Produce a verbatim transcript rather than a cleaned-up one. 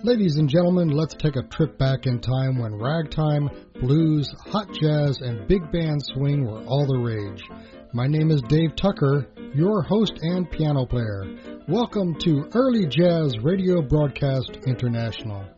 Ladies and gentlemen, let's take a trip back in time when ragtime, blues, hot jazz, and big band swing were all the rage. My name is Dave Tucker, your host and piano player. Welcome to Early Jazz Radio Broadcast International.